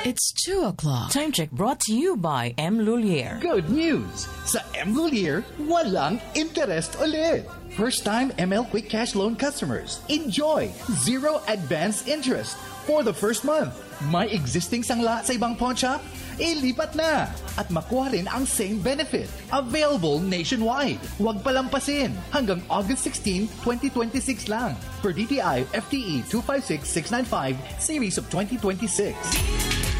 It's 2 o'clock. Time check brought to you by M. Lulier. Good news! Sa M. Lulier, walang interest ulit. First-time ML Quick Cash Loan customers, enjoy zero advance interest for the first month. May existing sangla sa ibang pawn shop? Ilipat na! At makuha rin ang same benefit. Available nationwide. Huwag palampasin. Hanggang August 16, 2026 lang. Per DTI FTE 256695, Series of 2026.